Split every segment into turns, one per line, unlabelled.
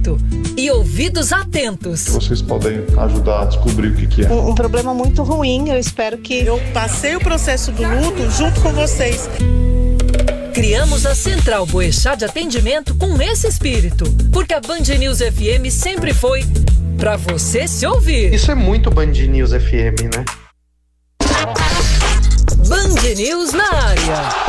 Espírito e ouvidos atentos.
Vocês podem ajudar a descobrir o que é.
Um problema muito ruim, eu espero que...
Eu passei o processo do luto junto com vocês.
Criamos a Central Boechat de atendimento com esse espírito, porque a Band News FM sempre foi pra você se ouvir.
Isso é muito Band News FM, né?
Band News na área.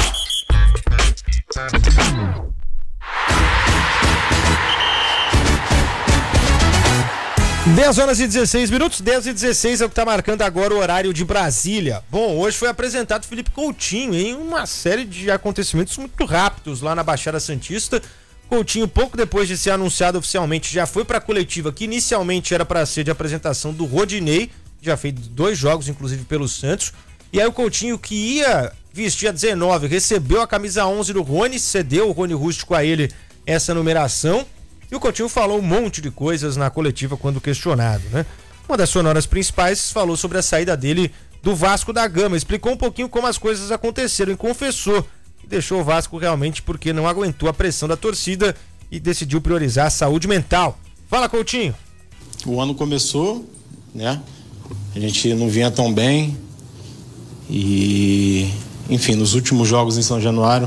10h16, 10h16 é o que está marcando agora o horário de Brasília. Bom, hoje foi apresentado Felipe Coutinho em uma série de acontecimentos muito rápidos lá na Baixada Santista. Coutinho, pouco depois de ser anunciado oficialmente, já foi para a coletiva que inicialmente era para ser de apresentação do Rodinei, já fez 2 jogos, inclusive pelo Santos. E aí o Coutinho, que ia vestir a 19, recebeu a camisa 11 do Rony, cedeu o Rony Rústico a ele essa numeração. E o Coutinho falou um monte de coisas na coletiva quando questionado, né? Uma das sonoras principais falou sobre a saída dele do Vasco da Gama, explicou um pouquinho como as coisas aconteceram e confessou que deixou o Vasco realmente porque não aguentou a pressão da torcida e decidiu priorizar a saúde mental. Fala, Coutinho.
O ano começou, né? A gente não vinha tão bem e, enfim, nos últimos jogos em São Januário,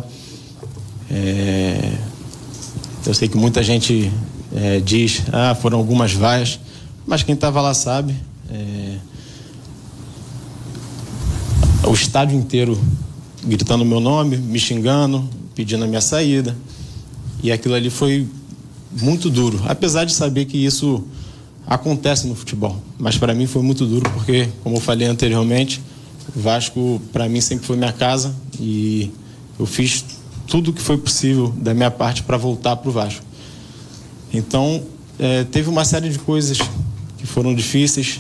eu sei que muita gente diz, foram algumas vaias, mas quem estava lá sabe. O estádio inteiro gritando meu nome, me xingando, pedindo a minha saída. E aquilo ali foi muito duro, apesar de saber que isso acontece no futebol. Mas para mim foi muito duro porque, como eu falei anteriormente, o Vasco para mim sempre foi minha casa e eu fiz tudo que foi possível da minha parte para voltar para o Vasco. Então, teve uma série de coisas que foram difíceis.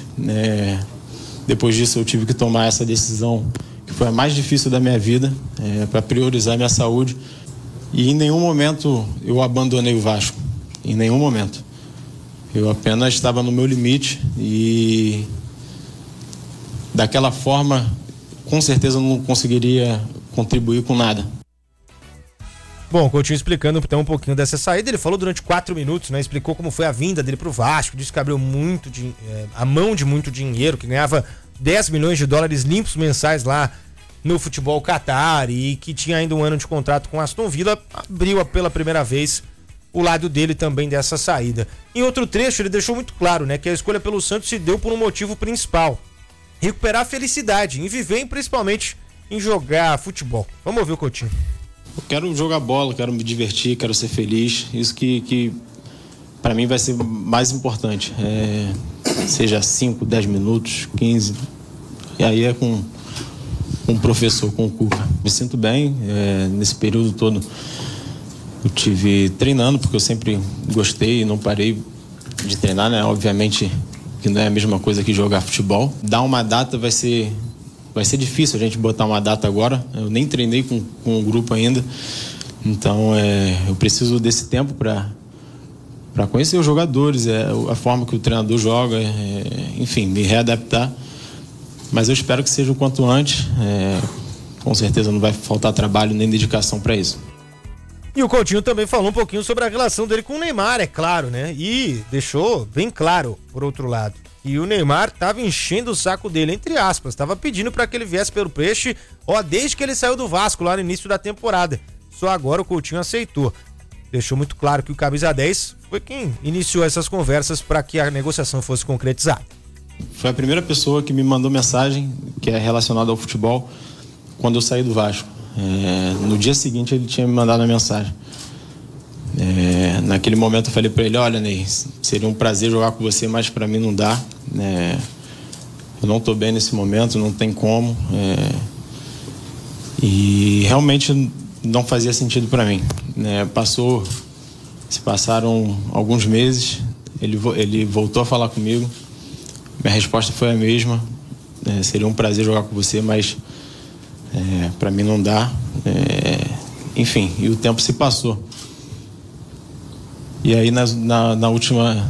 Depois disso, eu tive que tomar essa decisão, que foi a mais difícil da minha vida, para priorizar minha saúde. E em nenhum momento eu abandonei o Vasco. Em nenhum momento. Eu apenas estava no meu limite e, daquela forma, com certeza eu não conseguiria contribuir com nada.
Bom, o Coutinho explicando então um pouquinho dessa saída, ele falou durante 4 minutos, né? Explicou como foi a vinda dele pro Vasco, disse que abriu a mão de muito dinheiro, que ganhava 10 milhões de dólares limpos mensais lá no futebol Qatar e que tinha ainda um ano de contrato com Aston Villa, abriu pela primeira vez o lado dele também dessa saída. Em outro trecho ele deixou muito claro, né, que a escolha pelo Santos se deu por um motivo principal: recuperar a felicidade em viver e principalmente em jogar futebol. Vamos ouvir o Coutinho.
Eu quero jogar bola, quero me divertir, quero ser feliz. Isso que para mim vai ser mais importante. Seja 5, 10 minutos, 15. E aí é com um professor, com o Cuca. Me sinto bem. Nesse período todo eu tive treinando, porque eu sempre gostei e não parei de treinar, né? Obviamente que não é a mesma coisa que jogar futebol. Dar uma data vai ser difícil a gente botar uma data agora. Eu nem treinei com o grupo ainda. Então, eu preciso desse tempo para conhecer os jogadores, a forma que o treinador joga, enfim, me readaptar. Mas eu espero que seja o quanto antes. Com certeza não vai faltar trabalho nem dedicação para isso.
E o Coutinho também falou um pouquinho sobre a relação dele com o Neymar, é claro, né? E deixou bem claro, por outro lado, que o Neymar tava enchendo o saco dele, entre aspas, tava pedindo para que ele viesse pelo Peixe, desde que ele saiu do Vasco lá no início da temporada. Só agora o Coutinho aceitou. Deixou muito claro que o Camisa 10 foi quem iniciou essas conversas para que a negociação fosse concretizada.
Foi a primeira pessoa que me mandou mensagem, que é relacionada ao futebol, quando eu saí do Vasco. No dia seguinte ele tinha me mandado a mensagem. Naquele momento eu falei para ele: olha, Ney, seria um prazer jogar com você, mas para mim não dá. Eu não estou bem nesse momento, não tem como. E realmente não fazia sentido para mim. Se passaram alguns meses, ele voltou a falar comigo. Minha resposta foi a mesma: seria um prazer jogar com você, mas para mim não dá. Enfim, e o tempo se passou. E aí na última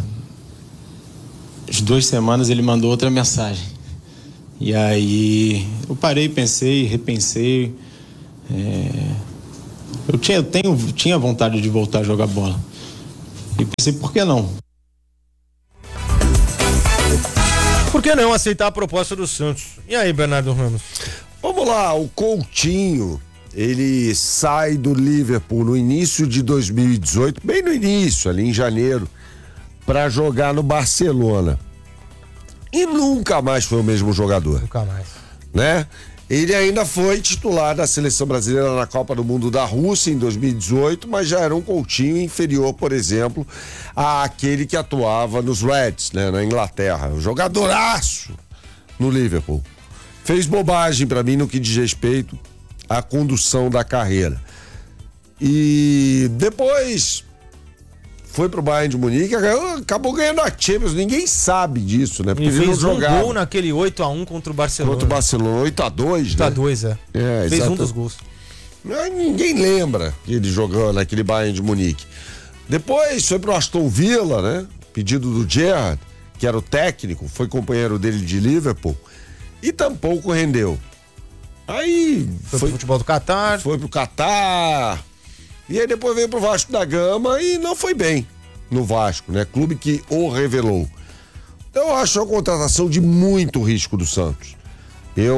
2 semanas ele mandou outra mensagem. E aí eu parei, pensei, repensei. Eu tinha vontade de voltar a jogar bola. E pensei, por que não?
Por que não aceitar a proposta do Santos? E aí, Bernardo Ramos?
Vamos lá, o Coutinho, ele sai do Liverpool no início de 2018, bem no início, ali em janeiro, para jogar no Barcelona. E nunca mais foi o mesmo jogador.
Nunca mais.
Né? Ele ainda foi titular da seleção brasileira na Copa do Mundo da Rússia em 2018, mas já era um Coutinho inferior, por exemplo, àquele que atuava nos Reds, né, na Inglaterra. Um jogadoraço no Liverpool. Fez bobagem para mim no que diz respeito à condução da carreira. E depois foi pro Bayern de Munique, acabou ganhando a Champions, ninguém sabe disso, né?
Porque ele fez um gol naquele 8-1 contra o Barcelona.
Contra o Barcelona, 8-2, né?
8-2, é. Fez um dos gols.
Ninguém lembra que ele jogou naquele Bayern de Munique. Depois foi pro Aston Villa, né? Pedido do Gerrard, que era o técnico, foi companheiro dele de Liverpool, e tampouco rendeu. Aí
foi pro futebol do Catar.
Foi pro Catar. E aí depois veio pro Vasco da Gama e não foi bem no Vasco, né? Clube que o revelou. Então eu acho uma contratação de muito risco do Santos. Eu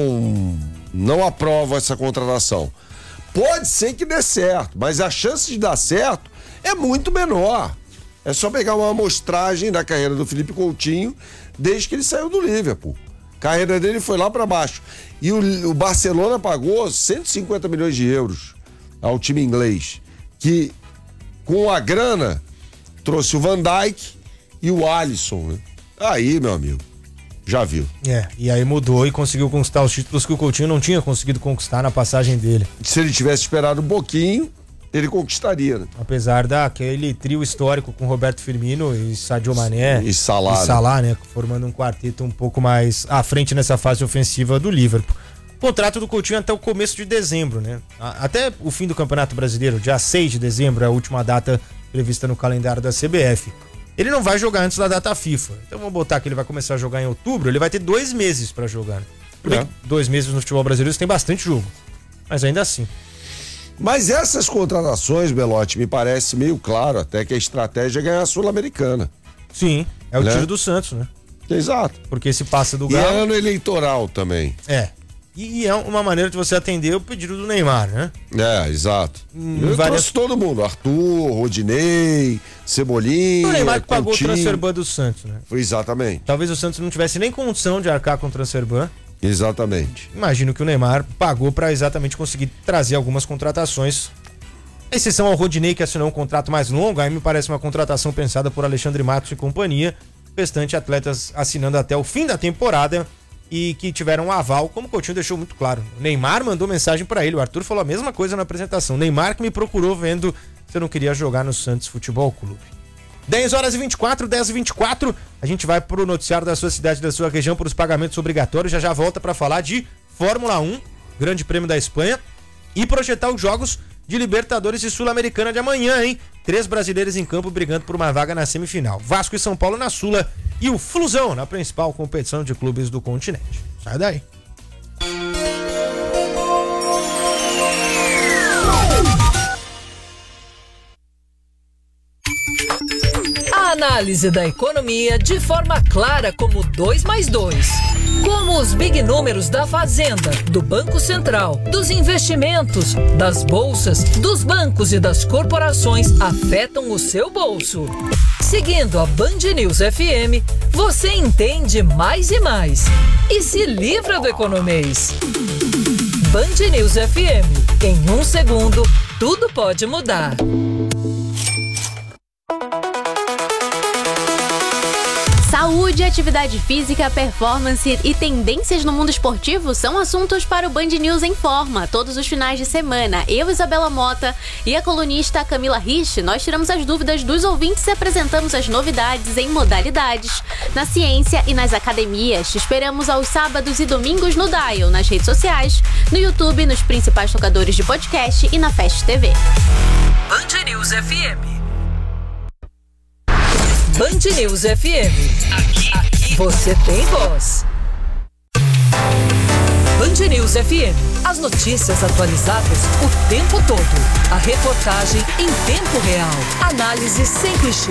não aprovo essa contratação. Pode ser que dê certo, mas a chance de dar certo é muito menor. É só pegar uma amostragem da carreira do Felipe Coutinho desde que ele saiu do Liverpool. A carreira dele foi lá para baixo. E o Barcelona pagou 150 milhões de euros ao time inglês, que com a grana trouxe o Van Dijk e o Alisson, né? Aí, meu amigo, já viu.
E aí mudou e conseguiu conquistar os títulos que o Coutinho não tinha conseguido conquistar na passagem dele.
Se ele tivesse esperado um pouquinho, ele conquistaria, né?
Apesar daquele trio histórico com Roberto Firmino e Sadio Mané
e Salah,
né? Formando um quarteto um pouco mais à frente nessa fase ofensiva do Liverpool. Contrato do Coutinho até o começo de dezembro, né? Até o fim do Campeonato Brasileiro, dia 6 de dezembro, é a última data prevista no calendário da CBF. Ele não vai jogar antes da data FIFA. Então vamos botar que ele vai começar a jogar em outubro, ele vai ter 2 meses pra jogar. Né? 2 meses no futebol brasileiro tem bastante jogo. Mas ainda assim.
Mas essas contratações, Belotti, me parece meio claro até que a estratégia é ganhar a Sul-Americana.
Sim, é o tiro do Santos, né?
Exato.
Porque se passa do Galo...
E é ano eleitoral também.
E é uma maneira de você atender o pedido do Neymar, né?
Exato. Eu trouxe todo mundo. Arthur, Rodinei, Cebolinha,
o Neymar que pagou
Coutinho.
O transferban do Santos, né?
Exatamente.
Talvez o Santos não tivesse nem condição de arcar com o transferban.
Exatamente.
Imagino que o Neymar pagou para exatamente conseguir trazer algumas contratações. A exceção ao Rodinei, que assinou um contrato mais longo, aí me parece uma contratação pensada por Alexandre Matos e companhia. O restante atletas assinando até o fim da temporada e que tiveram um aval, como o Coutinho deixou muito claro. O Neymar mandou mensagem para ele, o Arthur falou a mesma coisa na apresentação. Neymar que me procurou vendo se eu não queria jogar no Santos Futebol Clube. 10h24, 10h24, a gente vai pro noticiário da sua cidade, da sua região, para os pagamentos obrigatórios. Já volta para falar de Fórmula 1, Grande Prêmio da Espanha, e projetar os jogos de Libertadores e Sul-Americana de amanhã, hein? 3 brasileiros em campo brigando por uma vaga na semifinal. Vasco e São Paulo na Sula e o Flusão na principal competição de clubes do continente. Sai daí.
A análise da economia de forma clara como 2 mais 2. Como os big números da Fazenda, do Banco Central, dos investimentos, das bolsas, dos bancos e das corporações afetam o seu bolso. Seguindo a Band News FM, você entende mais e mais. E se livra do economês. Band News FM. Em 1 segundo, tudo pode mudar.
Saúde, atividade física, performance e tendências no mundo esportivo são assuntos para o Band News em Forma. Todos os finais de semana, eu, Isabela Mota e a colunista Camila Rich, nós tiramos as dúvidas dos ouvintes e apresentamos as novidades em modalidades, na ciência e nas academias. Te esperamos aos sábados e domingos no Dial, nas redes sociais, no YouTube, nos principais tocadores de podcast e na Fast TV.
Band News FM. Band News FM. Aqui você tem voz. Band Band News FM. As notícias atualizadas o tempo todo. A reportagem em tempo real. Análise sem clichê.